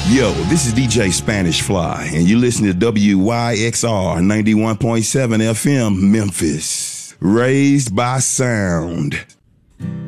Yo, this is DJ Spanish Fly, and you listen to WYXR 91.7 FM Memphis. Raised by sound.